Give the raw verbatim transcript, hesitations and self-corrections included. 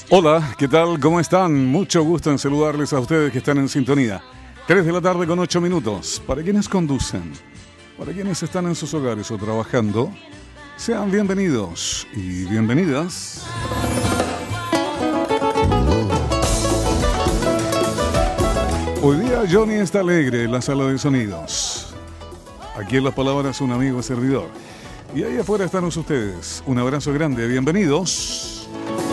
Hola, ¿qué tal? ¿Cómo están? Mucho gusto en saludarles a ustedes que están en sintonía. tres de la tarde con ocho minutos. Para quienes conducen, para quienes están en sus hogares o trabajando, sean bienvenidos y bienvenidas. Hoy día Johnny está alegre en la sala de sonidos. Aquí en las palabras un amigo servidor. Y ahí afuera están ustedes. Un abrazo grande, bienvenidos.